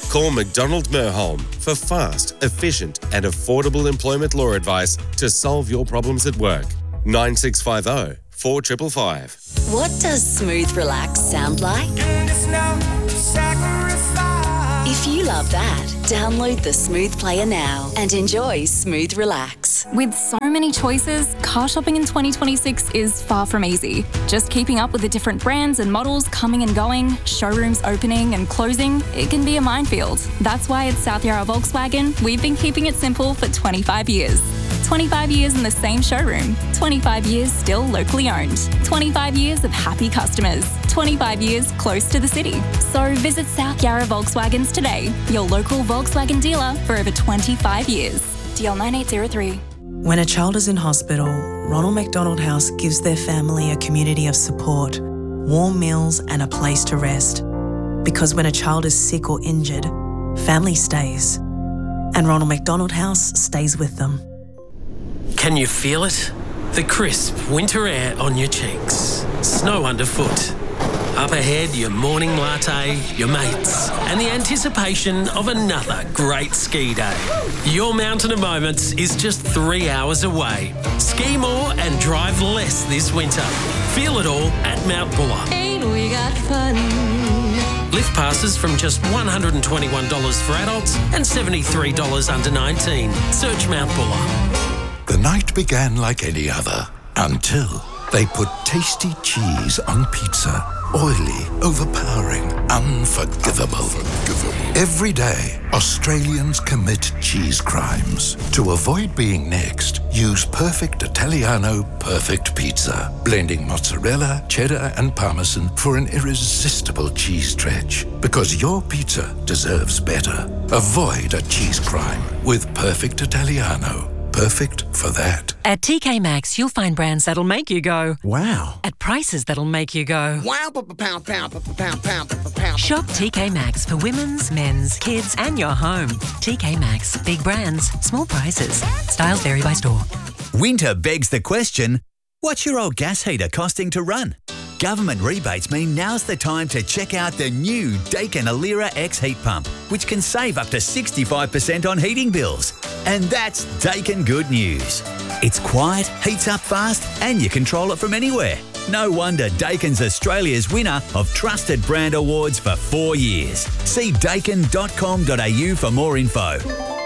Call McDonald Merholm for fast, efficient and affordable employment law advice to solve your problems at work. 9650 4555. What does Smooth Relax sound like? If you love that, download the Smooth Player now and enjoy Smooth Relax. With so many choices, car shopping in 2026 is far from easy. Just keeping up with the different brands and models coming and going, showrooms opening and closing, it can be a minefield. That's why at South Yarra Volkswagen, we've been keeping it simple for 25 years. 25 years in the same showroom, 25 years still locally owned, 25 years of happy customers, 25 years close to the city. So visit South Yarra Volkswagens today, your local Volkswagen dealer for over 25 years. DL 9803. When a child is in hospital, Ronald McDonald House gives their family a community of support, warm meals and a place to rest. Because when a child is sick or injured, family stays. And Ronald McDonald House stays with them. Can you feel it? The crisp winter air on your cheeks. Snow underfoot. Up ahead, your morning latte, your mates, and the anticipation of another great ski day. Your Mountain of Moments is just 3 hours away. Ski more and drive less this winter. Feel it all at Mount Buller. Ain't we got fun? Lift passes from just $121 for adults and $73 under 19. Search Mount Buller. The night began like any other until they put tasty cheese on pizza. Oily, overpowering, unforgivable. Every day, Australians commit cheese crimes. To avoid being next, use Perfect Italiano Perfect Pizza, blending mozzarella, cheddar and parmesan for an irresistible cheese stretch. Because your pizza deserves better. Avoid a cheese crime with Perfect Italiano. Perfect for that. At TK Maxx, you'll find brands that'll make you go, wow. At prices that'll make you go, wow, pow, pow, pow. Shop TK Maxx for women's, men's, kids, and your home. TK Maxx. Big brands, small prices. Styles vary by store. Winter begs the question, what's your old gas heater costing to run? Government rebates mean now's the time to check out the new Daikin Alira X heat pump, which can save up to 65% on heating bills. And that's Daikin good news. It's quiet, heats up fast, and you control it from anywhere. No wonder Daikin's Australia's winner of Trusted Brand Awards for 4 years. See daikin.com.au for more info.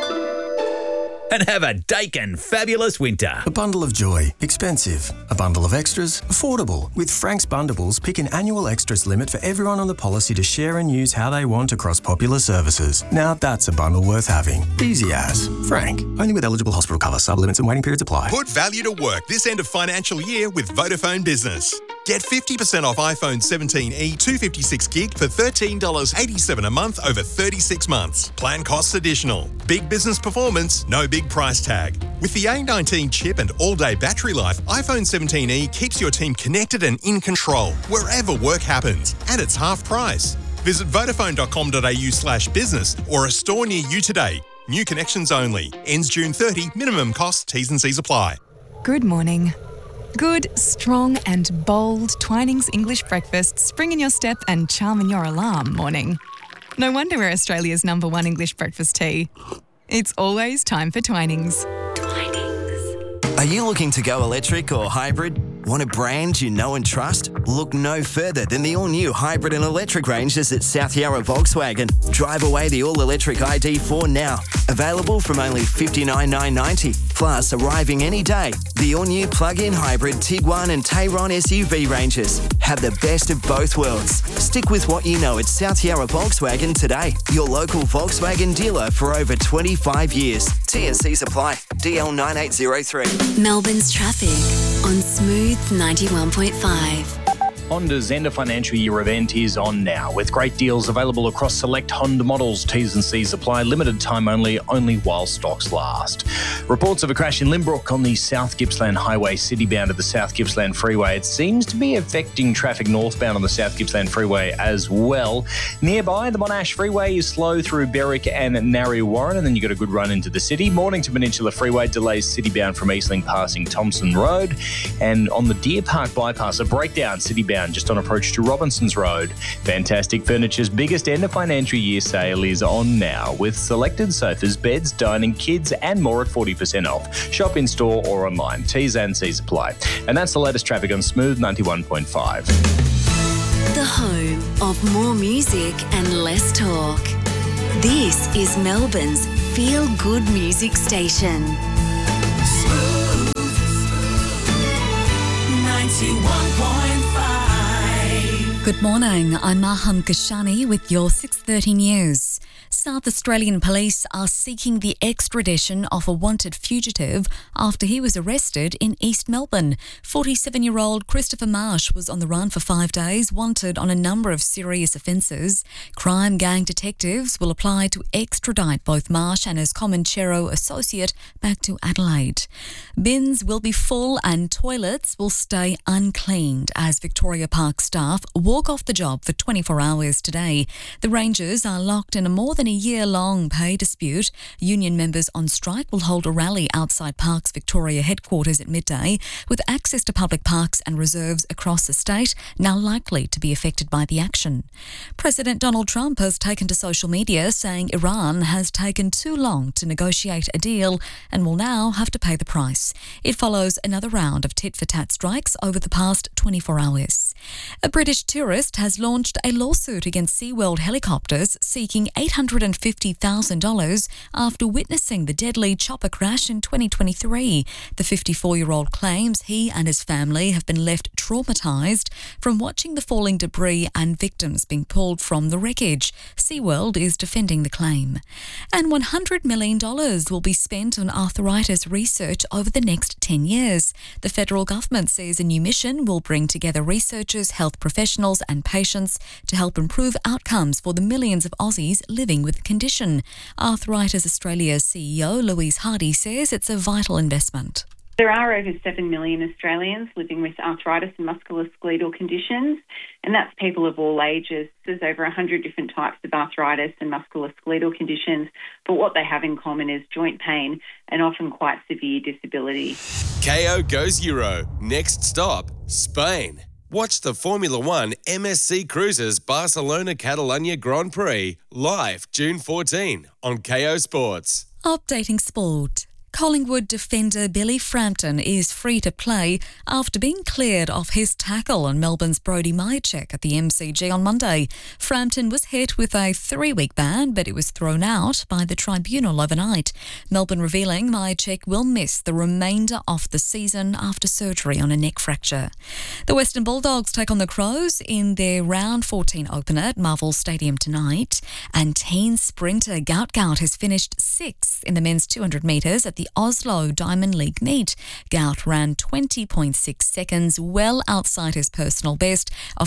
And have a Daikin fabulous winter. A bundle of joy. Expensive. A bundle of extras. Affordable. With Frank's Bundables, pick an annual extras limit for everyone on the policy to share and use how they want across popular services. Now that's a bundle worth having. Easy as. Frank. Only with eligible hospital cover. Sublimits and waiting periods apply. Put value to work this end of financial year with Vodafone Business. Get 50% off iPhone 17e 256 gig for $13.87 a month over 36 months. Plan costs additional. Big business performance, no big price tag. With the A19 chip and all-day battery life, iPhone 17e keeps your team connected and in control wherever work happens, and it's half price. Visit vodafone.com.au/business or a store near you today. New connections only. Ends June 30. Minimum cost. T's and C's apply. Good morning. Good, strong and bold Twinings English breakfast spring in your step and charm in your alarm morning. No wonder we're Australia's #1 English breakfast tea. It's always time for Twinings. Are you looking to go electric or hybrid? Want a brand you know and trust? Look no further than the all-new hybrid and electric ranges at South Yarra Volkswagen. Drive away the all-electric ID4 now. Available from only $59,990. Plus, arriving any day, the all-new plug-in hybrid Tiguan and Tayron SUV ranges. Have the best of both worlds. Stick with what you know at South Yarra Volkswagen today. Your local Volkswagen dealer for over 25 years. T&Cs apply. DL 9803. Melbourne's traffic on Smooth 91.5. Honda's end of financial year event is on now, with great deals available across select Honda models. T's and C's apply. Limited time only while stocks last. Reports of a crash in Limbrook on the South Gippsland Highway, city-bound to the South Gippsland Freeway. It seems to be affecting traffic northbound on the South Gippsland Freeway as well. Nearby, the Monash Freeway is slow through Berwick and Narre Warren, and then you got a good run into the city. Mornington Peninsula Freeway delays city-bound from Eastling passing Thompson Road. And on the Deer Park bypass, a breakdown city-bound Showdown, just on approach to Robinson's Road. Fantastic Furniture's biggest end of financial year sale is on now, with selected sofas, beds, dining, kids and more at 40% off. Shop in store or online. T's and C's apply. And that's the latest traffic on Smooth 91.5. The home of more music and less talk. This is Melbourne's feel-good music station. Smooth 91.5. Good morning, I'm Maham Kashani with your 6:30 news. South Australian police are seeking the extradition of a wanted fugitive after he was arrested in East Melbourne. 47-year-old Christopher Marsh was on the run for 5 days, wanted on a number of serious offences. Crime gang detectives will apply to extradite both Marsh and his Comanchero associate back to Adelaide. Bins will be full and toilets will stay uncleaned as Victoria Park staff walk off the job for 24 hours today. The Rangers are locked in a more than a year-long pay dispute. Union members on strike will hold a rally outside Parks Victoria headquarters at midday, with access to public parks and reserves across the state now likely to be affected by the action. President Donald Trump has taken to social media saying Iran has taken too long to negotiate a deal and will now have to pay the price. It follows another round of tit-for-tat strikes over the past 24 hours. A British tourist has launched a lawsuit against SeaWorld helicopters seeking $850,000 after witnessing the deadly chopper crash in 2023. The 54-year-old claims he and his family have been left traumatised from watching the falling debris and victims being pulled from the wreckage. SeaWorld is defending the claim. And $100 million will be spent on arthritis research over the next 10 years. The federal government says a new mission will bring together researchers, health professionals and patients to help improve outcomes for the millions of Aussies living with the condition. Arthritis Australia's CEO Louise Hardy says it's a vital investment. There are over 7 million Australians living with arthritis and musculoskeletal conditions, and that's people of all ages. There's over 100 different types of arthritis and musculoskeletal conditions, but what they have in common is joint pain and often quite severe disability. KO goes Euro. Next stop, Spain. Watch the Formula One MSC Cruises Barcelona Catalunya Grand Prix live June 14 on KO Sports. Updating sport. Collingwood defender Billy Frampton is free to play after being cleared of his tackle on Melbourne's Brody Myercheck at the MCG on Monday. Frampton was hit with a 3-week ban, but it was thrown out by the tribunal overnight. Melbourne revealing Myercheck will miss the remainder of the season after surgery on a neck fracture. The Western Bulldogs take on the Crows in their round 14 opener at Marvel Stadium tonight. And teen sprinter Gout Gout has finished 6th in the men's 200 metres at the Oslo Diamond League meet. Gout ran 20.6 seconds, well outside his personal best of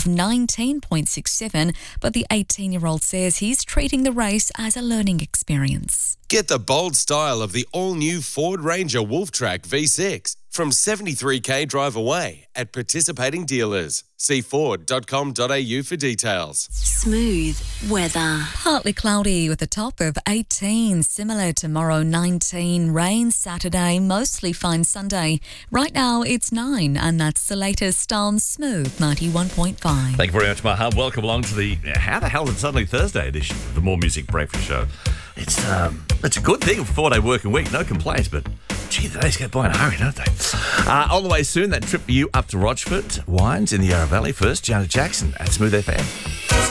19.67, but the 18-year-old says he's treating the race as a learning experience. Get the bold style of the all-new Ford Ranger Wolftrack V6 from $73,000 drive away at participating dealers. See Ford.com.au for details. Smooth weather. Partly cloudy with a top of 18. Similar tomorrow, 19. Rain Saturday, mostly fine Sunday. Right now it's 9, and that's the latest on Smooth 91.5. Thank you very much, Maha. Welcome along to the How the Hell Did Suddenly Thursday edition of the More Music Breakfast Show. It's a good thing, a 4-day working week, no complaints, but gee, the days go by in a hurry, don't they? On the way soon, that trip for you up to Rochford, Wines in the Yarra Valley. First, Janet Jackson at Smooth FM.